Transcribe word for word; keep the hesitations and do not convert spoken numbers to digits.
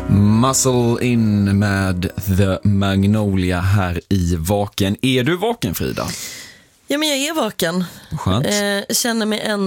Muscle in med The Magnolia här i Vaken. Är du vaken, Frida? Ja, men jag är vaken. Skönt. Eh, känner mig en